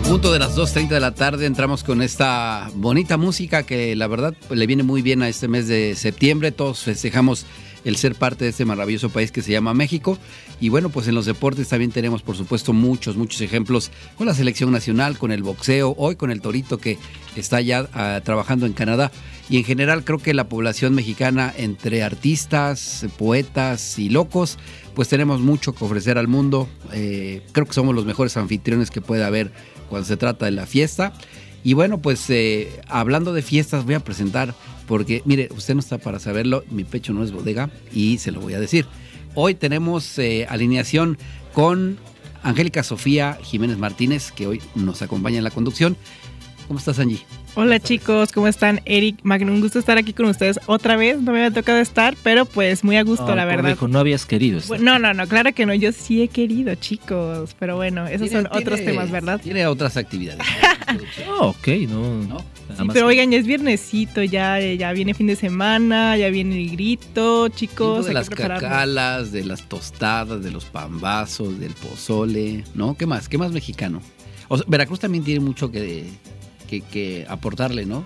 Punto de las 2:30 de la tarde entramos con esta bonita música que la verdad le viene muy bien a este mes de septiembre. Todos festejamos el ser parte de este maravilloso país que se llama México. Y bueno, pues en los deportes también tenemos por supuesto muchos ejemplos con la selección nacional, con el boxeo, hoy con el Torito que está ya trabajando en Canadá. Y en general creo que la población mexicana, entre artistas, poetas y locos, pues tenemos mucho que ofrecer al mundo. Creo que somos los mejores anfitriones que puede haber cuando se trata de la fiesta. Y bueno, pues hablando de fiestas voy a presentar, porque mire, usted no está para saberlo, mi pecho no es bodega y se lo voy a decir. Hoy tenemos alineación con Angélica Sofía Jiménez Martínez, que hoy nos acompaña en la conducción. ¿Cómo estás, Angie? Hola chicos, ¿cómo están? Eric, Magno, un gusto estar aquí con ustedes otra vez. No me había tocado estar, pero pues muy a gusto, la verdad. Dijo, no habías querido estar. No, claro que no, yo sí he querido, chicos. Pero bueno, esos son otros temas, ¿verdad? Tiene otras actividades. Ok, no. Sí, pero oigan, ya es viernesito, ya viene fin de semana, ya viene el grito, chicos. De las cacalas, de las tostadas, de los pambazos, del pozole, ¿no? ¿Qué más mexicano? O sea, Veracruz también tiene mucho que aportarle, ¿no?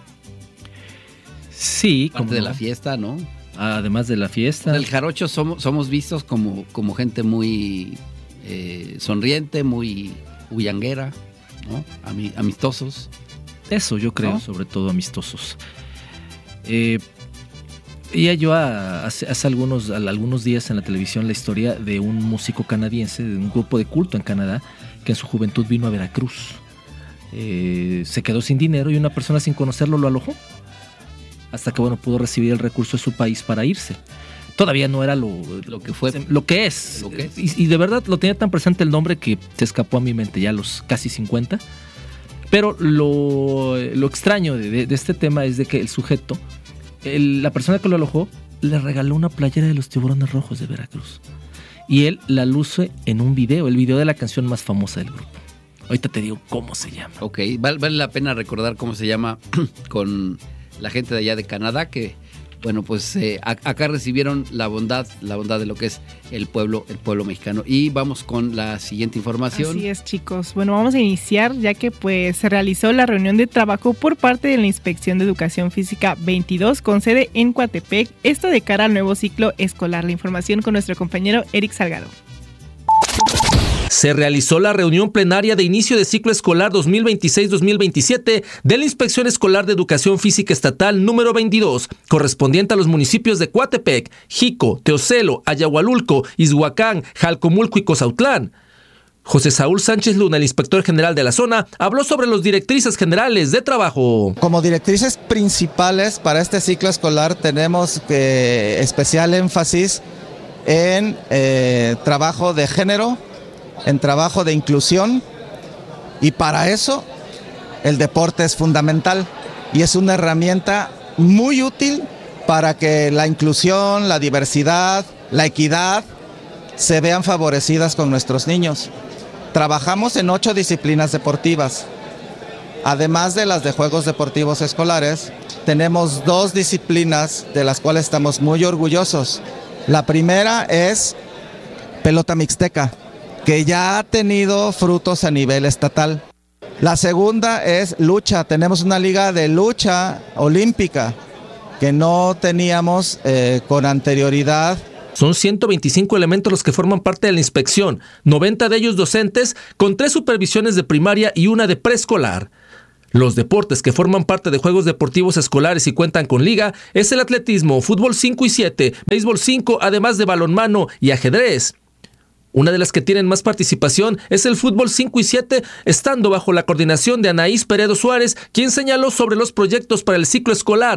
Sí, parte de la fiesta, ¿no? Además de la fiesta. En el jarocho somos vistos como gente muy sonriente, muy bullanguera, ¿no? Amistosos. Eso yo creo, ¿no? Sobre todo amistosos. Yo hace algunos días en la televisión la historia de un músico canadiense, de un grupo de culto en Canadá, que en su juventud vino a Veracruz. Se quedó sin dinero y una persona sin conocerlo lo alojó hasta que pudo recibir el recurso de su país para irse. Todavía no era lo que fue, lo que es. Y de verdad lo tenía tan presente el nombre que se escapó a mi mente ya a los casi 50. Pero lo extraño de este tema es de que el sujeto, la persona que lo alojó, le regaló una playera de los Tiburones Rojos de Veracruz y él la luce en un video, el video de la canción más famosa del grupo. Ahorita te digo cómo se llama. Ok, vale la pena recordar cómo se llama con la gente de allá de Canadá, que bueno, pues acá recibieron la bondad de lo que es el pueblo mexicano. Y vamos con la siguiente información. Así es, chicos. Bueno, vamos a iniciar ya que pues se realizó la reunión de trabajo por parte de la Inspección de Educación Física 22 con sede en Coatepec. Esto de cara al nuevo ciclo escolar. La información con nuestro compañero Eric Salgado. Se realizó la reunión plenaria de inicio de ciclo escolar 2026-2027 de la Inspección Escolar de Educación Física Estatal número 22, correspondiente a los municipios de Coatepec, Jico, Teocelo, Ayahualulco, Izhuacán, Jalcomulco y Cozautlán. José Saúl Sánchez Luna, el inspector general de la zona, habló sobre los directrices generales de trabajo. Como directrices principales para este ciclo escolar tenemos especial énfasis en trabajo de género, en trabajo de inclusión, y para eso el deporte es fundamental y es una herramienta muy útil para que la inclusión, la diversidad, la equidad se vean favorecidas con nuestros niños. Trabajamos en 8 disciplinas deportivas. Además de las de juegos deportivos escolares, tenemos 2 disciplinas de las cuales estamos muy orgullosos. La primera es pelota mixteca, que ya ha tenido frutos a nivel estatal. La segunda es lucha. Tenemos una liga de lucha olímpica que no teníamos con anterioridad. Son 125 elementos los que forman parte de la inspección, 90 de ellos docentes, con 3 supervisiones de primaria y 1 de preescolar. Los deportes que forman parte de juegos deportivos escolares y cuentan con liga es el atletismo, fútbol 5 y 7, béisbol 5, además de balonmano y ajedrez. Una de las que tienen más participación es el fútbol 5 y 7, estando bajo la coordinación de Anaís Peredo Suárez, quien señaló sobre los proyectos para el ciclo escolar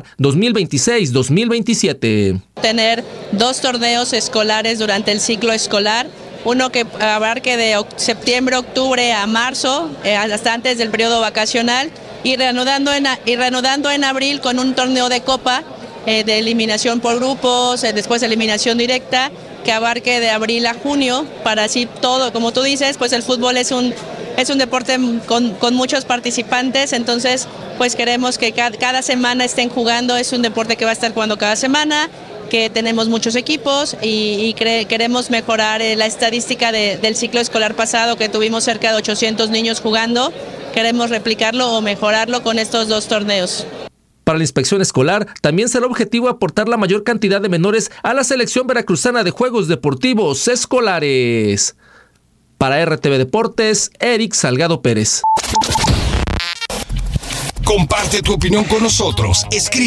2026-2027. Tener 2 torneos escolares durante el ciclo escolar, uno que abarque de septiembre, octubre a marzo, hasta antes del periodo vacacional, y reanudando en abril con un torneo de copa de eliminación por grupos, después eliminación directa, que abarque de abril a junio, para así todo, como tú dices, pues el fútbol es un deporte con muchos participantes, entonces pues queremos que cada semana estén jugando, es un deporte que va a estar jugando cada semana, que tenemos muchos equipos y queremos mejorar la estadística del ciclo escolar pasado, que tuvimos cerca de 800 niños jugando. Queremos replicarlo o mejorarlo con estos 2 torneos. Para la inspección escolar, también será objetivo aportar la mayor cantidad de menores a la selección veracruzana de Juegos Deportivos Escolares. Para RTV Deportes, Eric Salgado Pérez. Comparte tu opinión con nosotros. Escribe